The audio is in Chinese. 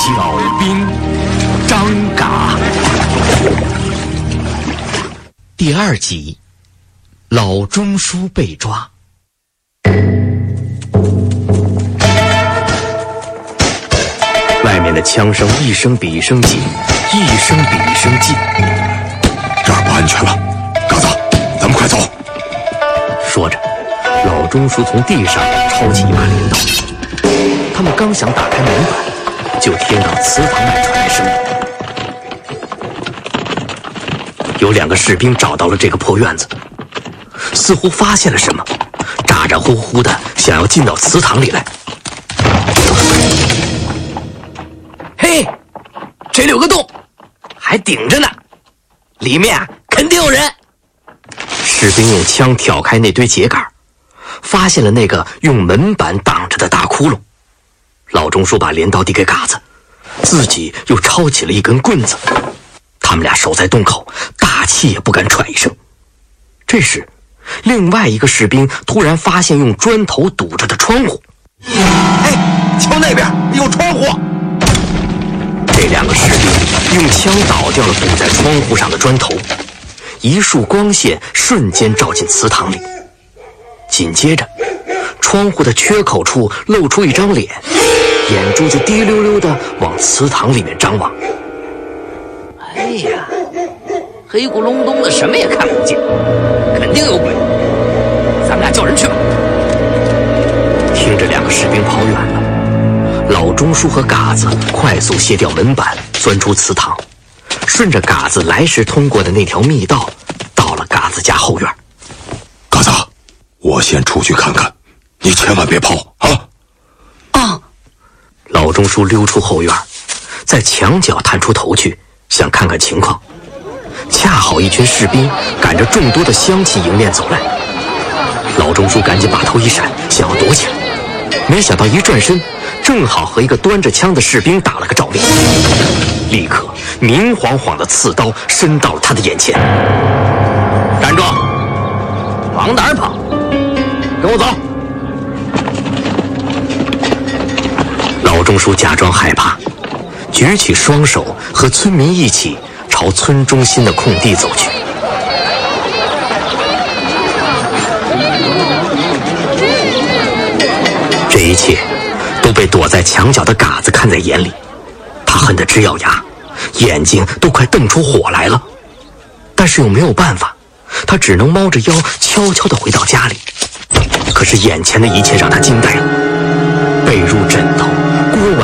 小兵张嘎。第2集，老钟书被抓。外面的枪声一声比一声紧，一声比一声近。 这儿不安全了，嘎子，咱们快走。 说着，老钟书从地上抄起一把镰刀。他们刚想打开门板，就听到祠堂外传来声音。有2个士兵找到了这个破院子，似乎发现了什么，咋咋呼呼的想要进到祠堂里来。嘿，这里有个洞，还顶着呢，里面肯定有人。士兵用枪挑开那堆秸秆，发现了那个用门板挡着的大窟窿。老钟书把镰刀递给嘎子，自己又抄起了一根棍子。他们俩守在洞口，大气也不敢喘一声。这时，另外一个士兵突然发现用砖头堵着的窗户。 哎，瞧那边有窗户！ 这2个士兵用枪倒掉了堵在窗户上的砖头，一束光线瞬间照进祠堂里。紧接着，窗户的缺口处露出一张脸，眼珠子滴溜溜地往祠堂里面张望。哎呀，黑咕隆咚的，什么也看不见，肯定有鬼。咱们俩叫人去吧。听着2个士兵跑远了，老钟书和嘎子快速卸掉门板，钻出祠堂，顺着嘎子来时通过的那条密道，到了嘎子家后院。 嘎子，我先出去看看，你千万别跑啊！ 啊！老钟书溜出后院，在墙角探出头去，想看看情况。恰好一群士兵赶着众多的香气迎面走来，老钟书赶紧把头一闪，想要躲起来，没想到一转身，正好和一个端着枪的士兵打了个照面，立刻明晃晃的刺刀伸到了他的眼前。站住！往哪儿跑？跟我走！老钟书假装害怕，举起双手和村民一起朝村中心的空地走去。这一切都被躲在墙角的嘎子看在眼里，他恨得直咬牙，眼睛都快瞪出火来了。但是又没有办法，他只能猫着腰悄悄地回到家里。可是眼前的一切让他惊呆了，被褥、枕头